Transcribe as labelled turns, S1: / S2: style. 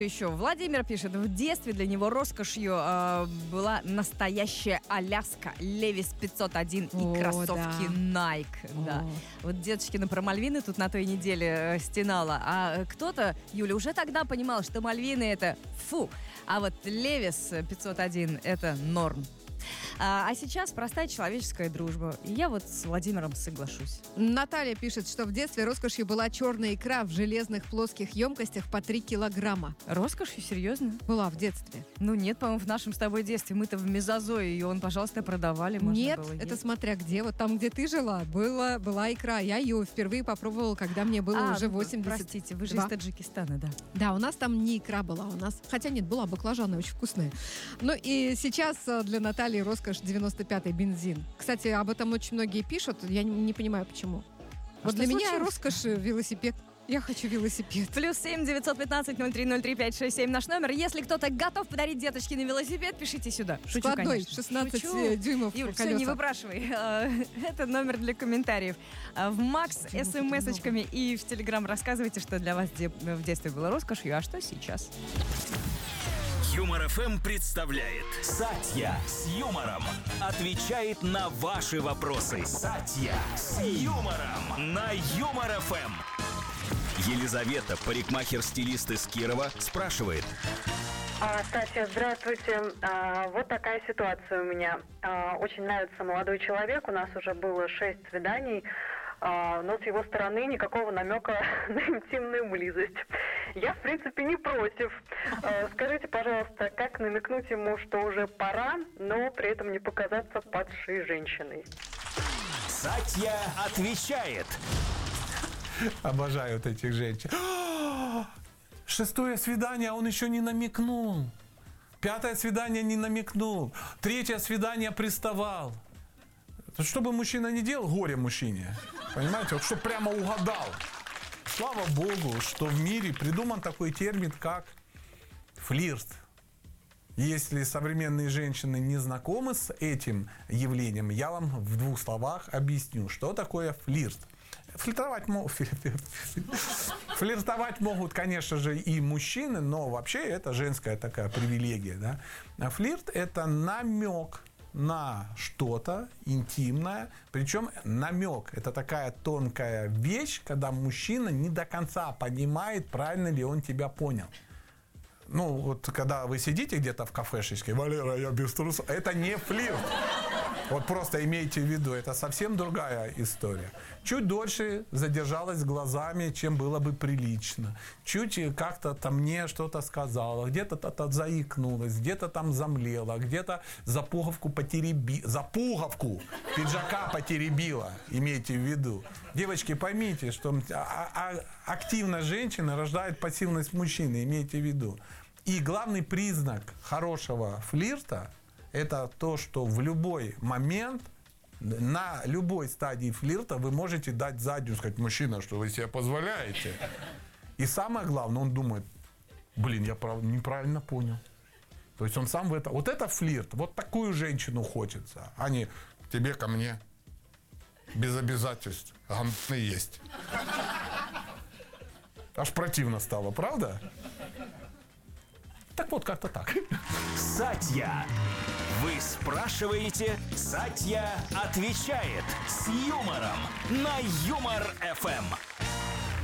S1: Еще Владимир пишет, в детстве для него роскошью была настоящая Аляска, Levi's 501 и кроссовки Nike. Да. Вот дедушкина про Мальвины тут на той неделе стенала, а кто-то, Юля, уже тогда понимал, что Мальвины это фу, а вот Levi's 501 это норм. А сейчас простая человеческая дружба. И я вот с Владимиром соглашусь.
S2: Наталья пишет, что в детстве роскошью была черная икра в железных плоских емкостях по 3 килограмма.
S1: Роскошью? Серьезно?
S2: Была в детстве.
S1: Ну нет, по-моему, в нашем с тобой детстве. Мы-то в мезозое ее, пожалуйста, продавали.
S2: Нет,
S1: было
S2: это
S1: есть.
S2: смотря где. Вот там, где ты жила, была икра. Я ее впервые попробовала, когда мне было уже 80.
S1: Простите, вы же из Таджикистана, да?
S2: Да, у нас там не икра была. У нас, хотя нет, была баклажаны очень вкусные. Ну и сейчас для Натальи роскошь 95-й бензин. Кстати, об этом очень многие пишут. Я не понимаю, почему. Вот для меня роскошь велосипед. Я хочу велосипед.
S1: +7 915 0303 567 наш номер. Если кто-то готов подарить деточке на велосипед, пишите сюда. Шучу,
S2: складной,
S1: конечно.
S2: 16
S1: Шучу.
S2: дюймов
S1: Юль,
S2: колеса.
S1: все, не выпрашивай. Это номер для комментариев. В Макс смс-очками и в Телеграм рассказывайте, что для вас в детстве было роскошью, а что сейчас.
S3: Юмор ФМ представляет Сатья с юмором. Отвечает на ваши вопросы. Сатья с юмором на Юмор ФМ. Елизавета, парикмахер-стилист из Кирова, спрашивает.
S4: Сатья, здравствуйте. Вот такая ситуация у меня. Очень нравится молодой человек. У нас уже было 6 свиданий, но с его стороны никакого намека на интимную близость. Я, в принципе, не против. Скажите, пожалуйста, как намекнуть ему, что уже пора, но при этом не показаться падшей женщиной?
S3: Сатья отвечает.
S5: Обожаю вот этих женщин. 6-е свидание, он еще не намекнул. 5-е свидание не намекнул. 3-е свидание приставал. Что бы мужчина ни делал, горе мужчине. Понимаете? Вот что прямо угадал. Слава Богу, что в мире придуман такой термин, как флирт. Если современные женщины не знакомы с этим явлением, я вам в 2 словах объясню, что такое флирт. Флиртовать могут, конечно же, и мужчины, но вообще это женская такая привилегия. Да? Флирт – это намек на что-то интимное. Причем намек – это такая тонкая вещь, когда мужчина не до конца понимает, правильно ли он тебя понял. Ну, вот когда вы сидите где-то в кафешечке, Валера, я без трусов, это не флирт. Вот просто имейте в виду, это совсем другая история. Чуть дольше задержалась глазами, чем было бы прилично. Чуть как-то там мне что-то сказала, где-то заикнулась, где-то там замлела, где-то за пуговку пиджака потеребила, имейте в виду. Девочки, поймите, что активность женщины рождает пассивность мужчины, имейте в виду. И главный признак хорошего флирта – это то, что в любой момент, на любой стадии флирта вы можете дать заднюю, сказать, мужчина, что вы себе позволяете. И самое главное, он думает, блин, я неправильно понял. То есть он сам в это... Вот это флирт, вот такую женщину хочется, а не тебе ко мне. Без обязательств. Гамны есть. Аж противно стало, правда? Так вот, как-то так.
S3: Сатья. Вы спрашиваете, Сатья отвечает с юмором на Юмор ФМ.